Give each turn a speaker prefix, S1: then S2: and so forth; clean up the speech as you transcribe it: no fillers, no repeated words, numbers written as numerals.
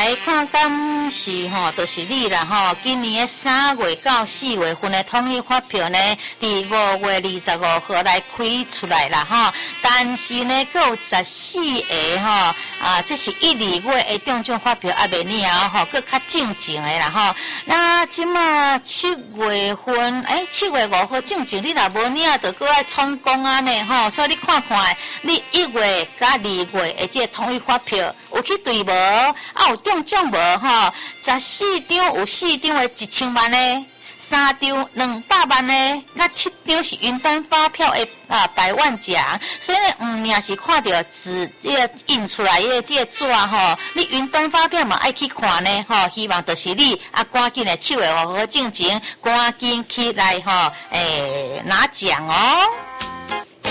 S1: 来看敢是就是你啦今年的3月到4月份的统一发票呢，伫5月25号来开出来啦但是呢，还有14个这是1、2月的中奖发票还未了佫较正经的啦那即马7月份7月5号正经，你若无领就搁爱充公啊呢所以你看看你1月甲2月的这个统一发票有去对无有中奖无14张有4张的1000万呢，3张200万呢，甲7张是云端发票的100万奖，所以呢，若是看到纸印出来的这个纸你云端发票嘛爱去看呢希望就是你赶紧的7月5号进前，赶紧起来拿奖哦。